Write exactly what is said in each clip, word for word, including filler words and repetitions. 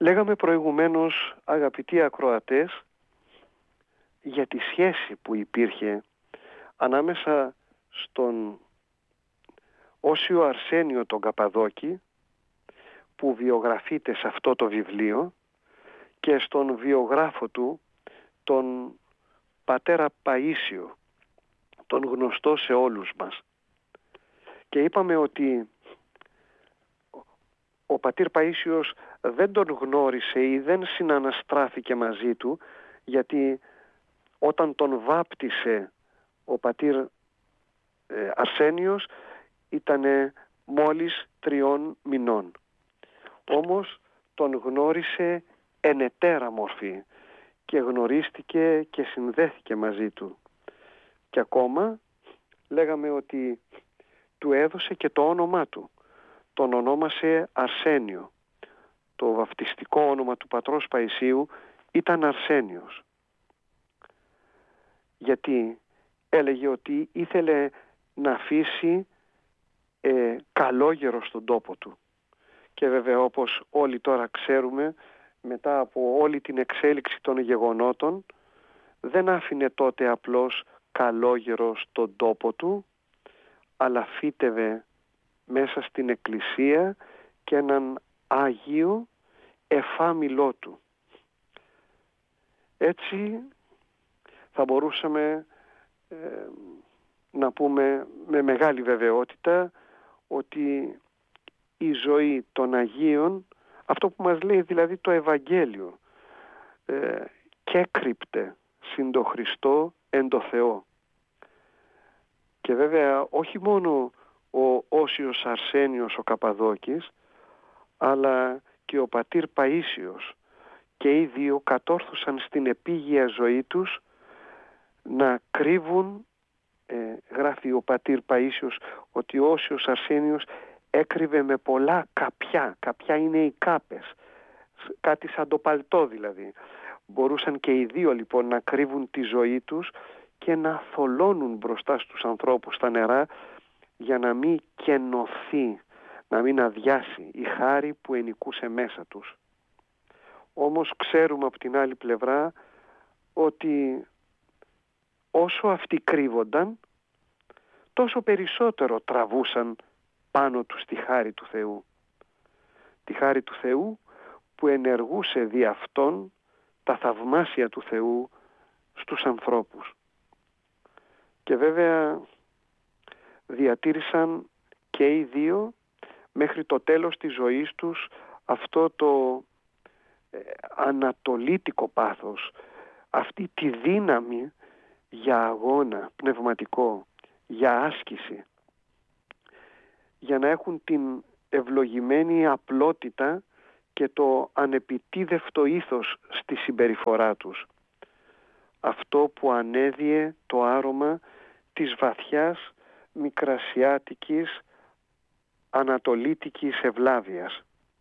Λέγαμε προηγουμένως, αγαπητοί ακροατές, για τη σχέση που υπήρχε ανάμεσα στον Όσιο Αρσένιο τον Καπαδόκη, που βιογραφείται σε αυτό το βιβλίο, και στον βιογράφο του, τον πατέρα Παΐσιο, τον γνωστό σε όλους μας. Και είπαμε ότι ο πατήρ Παΐσιος δεν τον γνώρισε ή δεν συναναστράφηκε μαζί του, γιατί όταν τον βάπτισε ο πατήρ ε, Αρσένιος ήτανε μόλις τριών μηνών. Όμως τον γνώρισε εν ετέρα μορφή και γνωρίστηκε και συνδέθηκε μαζί του. Και ακόμα λέγαμε ότι του έδωσε και το όνομά του. Τον ονόμασε Αρσένιο. Το βαφτιστικό όνομα του πατρός Παϊσίου ήταν Αρσένιος. Γιατί έλεγε ότι ήθελε να αφήσει ε, καλόγερο στον τόπο του. Και βέβαια, όπως όλοι τώρα ξέρουμε, μετά από όλη την εξέλιξη των γεγονότων, δεν άφηνε τότε απλώς καλόγερο στον τόπο του, αλλά φύτευε μέσα στην εκκλησία και έναν Άγιο εφάμιλό του. Έτσι θα μπορούσαμε ε, να πούμε με μεγάλη βεβαιότητα ότι η ζωή των Αγίων, αυτό που μας λέει δηλαδή το Ευαγγέλιο, ε, κέκρυπτε συν το Χριστό εν το Θεό. Και βέβαια όχι μόνο ο Όσιος Αρσένιος ο Καπαδόκης, αλλά και ο πατήρ Παΐσιος, και οι δύο κατόρθωσαν στην επίγεια ζωή τους να κρύβουν, ε, γράφει ο πατήρ Παΐσιος, ότι ο Όσιος Αρσένιος έκρυβε με πολλά καπιά. Καπιά είναι οι κάπες, κάτι σαν το παλτό δηλαδή. Μπορούσαν και οι δύο λοιπόν να κρύβουν τη ζωή τους και να θολώνουν μπροστά στους ανθρώπους στα νερά, για να μην κενωθεί, να μην αδειάσει η χάρη που ενικούσε μέσα τους. Όμως ξέρουμε από την άλλη πλευρά ότι όσο αυτοί κρύβονταν, τόσο περισσότερο τραβούσαν πάνω τους τη χάρη του Θεού. Τη χάρη του Θεού που ενεργούσε δι' αυτόν τα θαυμάσια του Θεού στους ανθρώπους. Και βέβαια διατήρησαν και οι δύο μέχρι το τέλος της ζωής τους αυτό το ε, ανατολίτικο πάθος, αυτή τη δύναμη για αγώνα πνευματικό, για άσκηση, για να έχουν την ευλογημένη απλότητα και το ανεπιτίδευτο ήθος στη συμπεριφορά τους. Αυτό που ανέδιε το άρωμα της βαθιάς μικρασιάτικης ανατολίτικης ευλάβειας.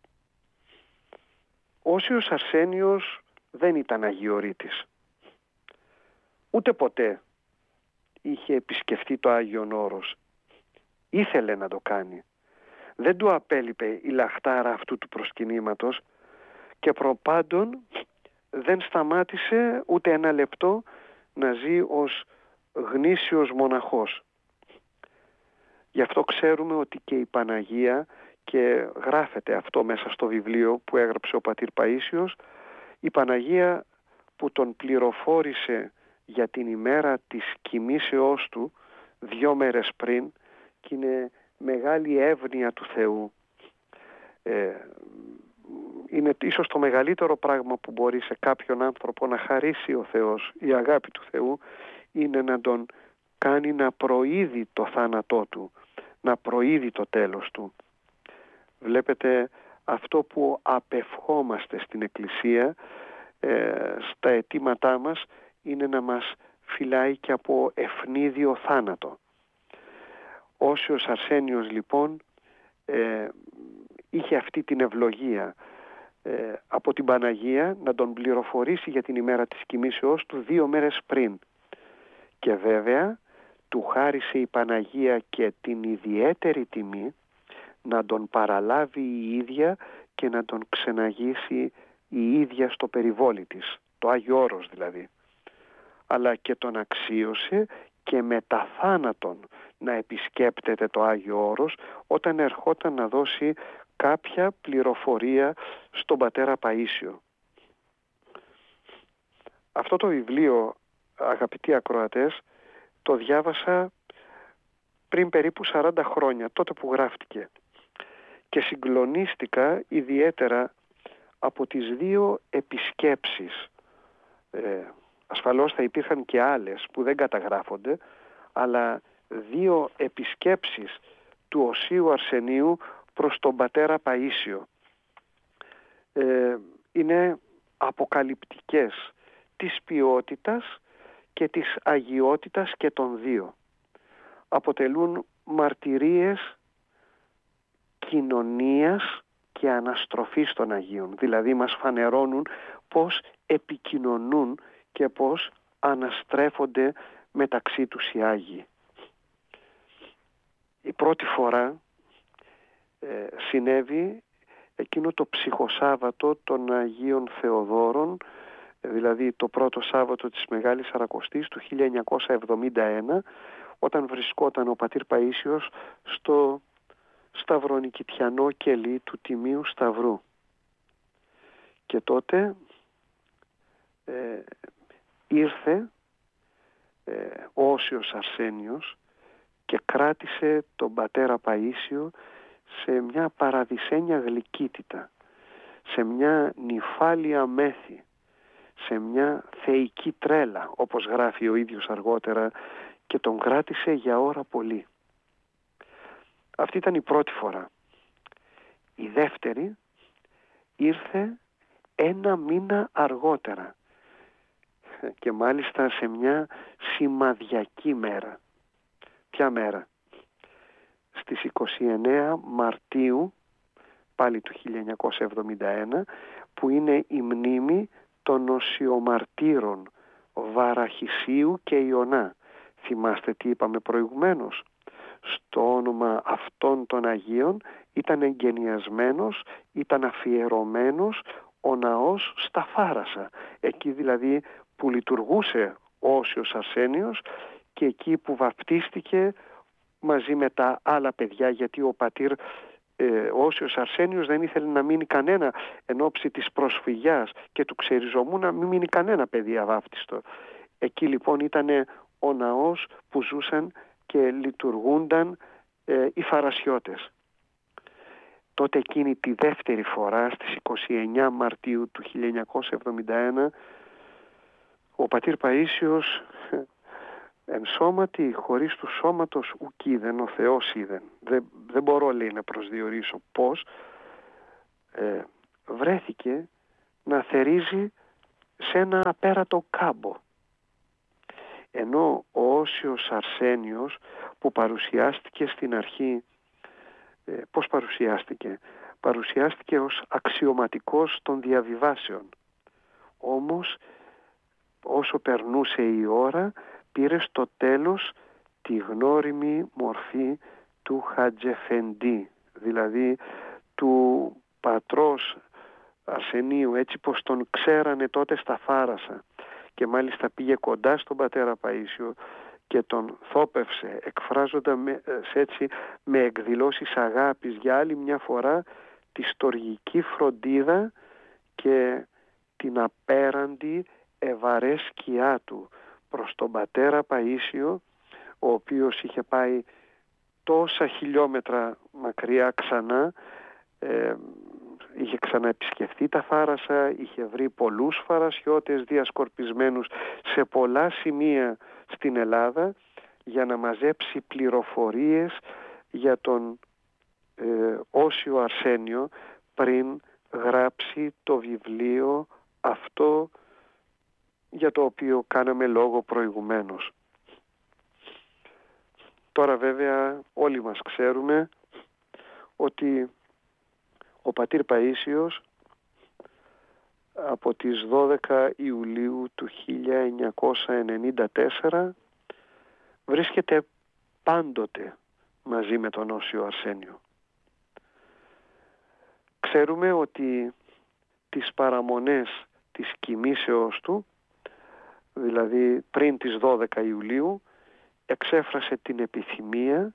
Ο Όσιος Αρσένιος δεν ήταν αγιορείτης. Ούτε ποτέ είχε επισκεφτεί το Άγιον Όρος. Ήθελε να το κάνει. Δεν του απέλειπε η λαχτάρα αυτού του προσκυνήματος και προπάντων δεν σταμάτησε ούτε ένα λεπτό να ζει ως γνήσιος μοναχός. Γι' αυτό ξέρουμε ότι και η Παναγία, και γράφεται αυτό μέσα στο βιβλίο που έγραψε ο πατήρ Παΐσιος, η Παναγία που τον πληροφόρησε για την ημέρα της κοιμήσεώς του δυο μέρες πριν, και είναι μεγάλη εύνοια του Θεού. Ε, είναι ίσως το μεγαλύτερο πράγμα που μπορεί σε κάποιον άνθρωπο να χαρίσει ο Θεός, η αγάπη του Θεού, είναι να τον κάνει να προείδει το θάνατό του, να προείδει το τέλος του. Βλέπετε, αυτό που απευχόμαστε στην Εκκλησία, ε, στα αιτήματά μας, είναι να μας φυλάει και από ευνίδιο θάνατο. Ο Όσιος Αρσένιος λοιπόν ε, είχε αυτή την ευλογία ε, από την Παναγία να τον πληροφορήσει για την ημέρα της κοιμήσεώς του δύο μέρες πριν. Και βέβαια του χάρισε η Παναγία και την ιδιαίτερη τιμή να τον παραλάβει η ίδια και να τον ξεναγήσει η ίδια στο περιβόλι της, το Άγιο Όρος δηλαδή, αλλά και τον αξίωσε και μετά θάνατον να επισκέπτεται το Άγιο Όρος όταν ερχόταν να δώσει κάποια πληροφορία στον πατέρα Παΐσιο. Αυτό το βιβλίο, αγαπητοί ακροατές, το διάβασα πριν περίπου σαράντα χρόνια, τότε που γράφτηκε, και συγκλονίστηκα ιδιαίτερα από τις δύο επισκέψεις. Ε, ασφαλώς θα υπήρχαν και άλλες που δεν καταγράφονται, αλλά δύο επισκέψεις του Οσίου Αρσενίου προς τον πατέρα Παΐσιο. Ε, είναι αποκαλυπτικές της ποιότητας και της αγιότητας και των δύο. Αποτελούν μαρτυρίες κοινωνίας και αναστροφής των Αγίων. Δηλαδή μας φανερώνουν πώς επικοινωνούν και πώς αναστρέφονται μεταξύ τους οι Άγιοι. Η πρώτη φορά ε, συνέβη εκείνο το ψυχοσάββατο των Αγίων Θεοδόρων, δηλαδή το πρώτο Σάββατο της Μεγάλης Σαρακοστής του χίλια εννιακόσια εβδομήντα ένα, όταν βρισκόταν ο πατήρ Παΐσιος στο σταυρονικητιανό κελί του Τιμίου Σταυρού. Και τότε ε, ήρθε ε, ο Όσιος Αρσένιος και κράτησε τον πατέρα Παΐσιο σε μια παραδεισένια γλυκύτητα, σε μια νυφάλια μέθη, σε μια θεϊκή τρέλα, όπως γράφει ο ίδιος αργότερα, και τον κράτησε για ώρα πολύ. Αυτή ήταν η πρώτη φορά. Η δεύτερη ήρθε ένα μήνα αργότερα και μάλιστα σε μια σημαδιακή μέρα. Ποια μέρα? Στις είκοσι εννέα Μαρτίου, πάλι του χίλια εννιακόσια εβδομήντα ένα, που είναι η μνήμη των οσιομαρτύρων Βαραχισίου και Ιωνά. Θυμάστε τι είπαμε προηγουμένως? Στο όνομα αυτών των Αγίων ήταν εγκαινιασμένος, ήταν αφιερωμένος ο ναός στα Φάρασα. Εκεί δηλαδή που λειτουργούσε ο Όσιος Αρσένιος και εκεί που βαπτίστηκε μαζί με τα άλλα παιδιά, γιατί ο πατήρ ε, ο Όσιος Αρσένιος δεν ήθελε να μείνει κανένα εν ώψη της προσφυγιάς και του ξεριζωμού, να μην μείνει κανένα παιδί αβάπτιστο. Εκεί λοιπόν ήταν ο ναός που ζούσαν και λειτουργούνταν ε, οι φαρασιώτες. Τότε εκείνη τη δεύτερη φορά, στις είκοσι εννέα Μαρτίου του χίλια εννιακόσια εβδομήντα ένα, ο πατήρ Παΐσιος εν σώματι χωρίς του σώματος ουκ είδεν, ο Θεός είδεν. Δεν, δεν μπορώ, λέει, να προσδιορίσω πώς ε, βρέθηκε να θερίζει σε ένα απέρατο κάμπο. Ενώ ο Όσιος Αρσένιος που παρουσιάστηκε στην αρχή, ε, πώς παρουσιάστηκε? Παρουσιάστηκε ως αξιωματικός των διαβιβάσεων. Όμως όσο περνούσε η ώρα πήρε στο τέλος τη γνώριμη μορφή του Χατζεφεντή, δηλαδή του πατρός Αρσενίου, έτσι πως τον ξέρανε τότε στα Φάρασα, και μάλιστα πήγε κοντά στον πατέρα Παΐσιο και τον θόπευσε, εκφράζοντα με, έτσι, με εκδηλώσεις αγάπης για άλλη μια φορά τη στοργική φροντίδα και την απέραντη ευαρές σκιά του προς τον πατέρα Παΐσιο, ο οποίος είχε πάει τόσα χιλιόμετρα μακριά ξανά, ε, είχε ξαναεπισκεφτεί τα Φάρασα, είχε βρει πολλούς φαρασιώτες διασκορπισμένους σε πολλά σημεία στην Ελλάδα για να μαζέψει πληροφορίες για τον ε, Όσιο Αρσένιο πριν γράψει το βιβλίο αυτό για το οποίο κάναμε λόγο προηγουμένως. Τώρα βέβαια όλοι μας ξέρουμε ότι ο πατήρ Παΐσιος από τις δώδεκα Ιουλίου του χίλια εννιακόσια ενενήντα τέσσερα βρίσκεται πάντοτε μαζί με τον Όσιο Αρσένιο. Ξέρουμε ότι τις παραμονές της κοιμήσεώς του, δηλαδή πριν τις δώδεκα Ιουλίου, εξέφρασε την επιθυμία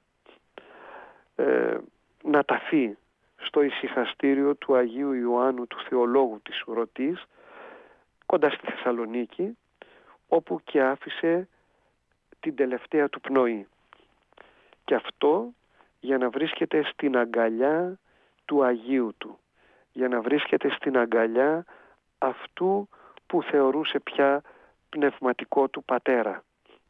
ε, να ταφεί στο ησυχαστήριο του Αγίου Ιωάννου του Θεολόγου της Ουρωτής, κοντά στη Θεσσαλονίκη, όπου και άφησε την τελευταία του πνοή. Και αυτό για να βρίσκεται στην αγκαλιά του Αγίου του, για να βρίσκεται στην αγκαλιά αυτού που θεωρούσε πια πνευματικό του πατέρα.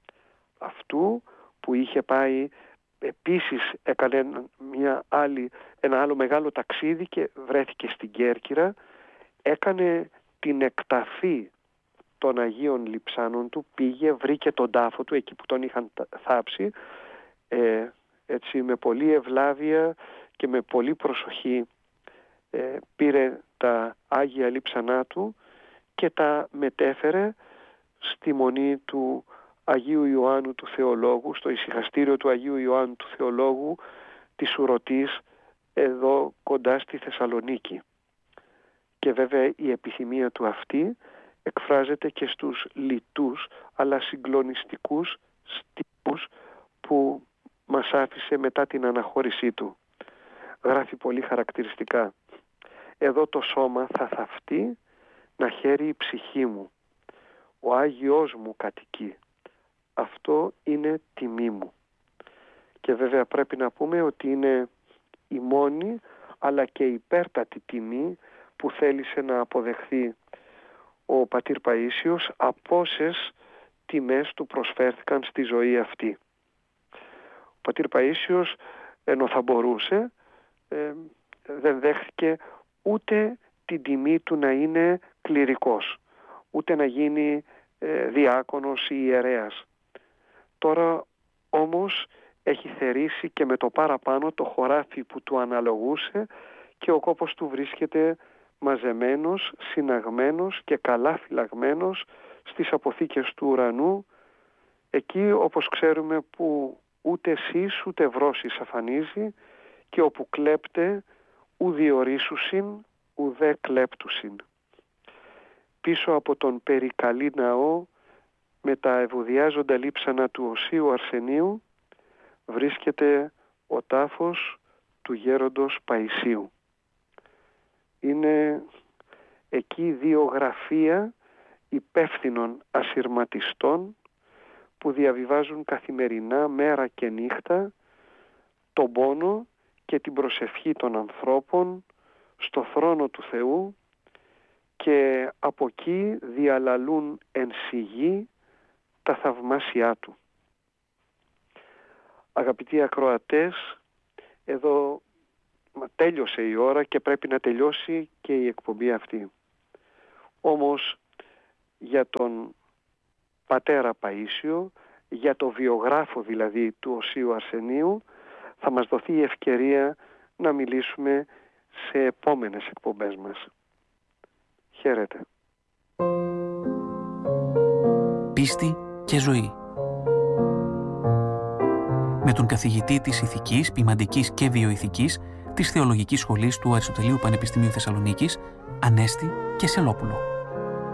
Αυτού που είχε πάει, επίσης έκανε μια άλλη, ένα άλλο μεγάλο ταξίδι και βρέθηκε στην Κέρκυρα, έκανε την εκταφή των Αγίων Λειψάνων του, πήγε, βρήκε τον τάφο του εκεί που τον είχαν θάψει, ε, έτσι με πολλή ευλάβεια και με πολλή προσοχή ε, πήρε τα Άγια Λείψανά του και τα μετέφερε στη μονή του Αγίου Ιωάννου του Θεολόγου, στο ησυχαστήριο του Αγίου Ιωάννου του Θεολόγου της Ουρωτής, εδώ κοντά στη Θεσσαλονίκη. Και βέβαια η επιθυμία του αυτή εκφράζεται και στους λιτούς αλλά συγκλονιστικούς στίχους που μας άφησε μετά την αναχώρησή του. Γράφει πολύ χαρακτηριστικά: «Εδώ το σώμα θα θαυτεί να χαίρει η ψυχή μου. Ο Άγιος μου κατοικεί. Αυτό είναι τιμή μου». Και βέβαια πρέπει να πούμε ότι είναι η μόνη αλλά και υπέρτατη τιμή που θέλησε να αποδεχθεί ο πατήρ Παΐσιος από όσες τιμές του προσφέρθηκαν στη ζωή αυτή. Ο πατήρ Παΐσιος, ενώ θα μπορούσε, ε, δεν δέχθηκε ούτε την τιμή του να είναι κληρικός, ούτε να γίνει ε, διάκονος ή ιερέας. Τώρα όμως έχει θερήσει και με το παραπάνω το χωράφι που του αναλογούσε και ο κόπος του βρίσκεται μαζεμένος, συναγμένος και καλά φυλαγμένος στις αποθήκες του ουρανού, εκεί όπως ξέρουμε που ούτε εσείς ούτε βρόσις αφανίζει και όπου κλέπτε ου διορίσουσιν ουδέ κλέπτουσιν. Πίσω από τον περικαλή ναό με τα ευωδιάζοντα λείψανα του Οσίου Αρσενίου βρίσκεται ο τάφος του γέροντος Παϊσίου. Είναι εκεί δύο γραφεία υπεύθυνων ασυρματιστών που διαβιβάζουν καθημερινά, μέρα και νύχτα, τον πόνο και την προσευχή των ανθρώπων στο θρόνο του Θεού και από εκεί διαλαλούν εν σιγή τα θαυμάσια του. Αγαπητοί ακροατές, εδώ τέλειωσε η ώρα και πρέπει να τελειώσει και η εκπομπή αυτή. Όμως για τον πατέρα Παΐσιο, για το βιογράφο δηλαδή του Οσίου Αρσενίου, θα μας δοθεί η ευκαιρία να μιλήσουμε σε επόμενες εκπομπές μας. Χαίρετε. Πίστη και ζωή. Με τον καθηγητή της Ηθικής, Ποιμαντικής και Βιοηθικής της Θεολογικής Σχολής του Αριστοτελείου Πανεπιστημίου Θεσσαλονίκης, Ανέστη Κεσσελόπουλο.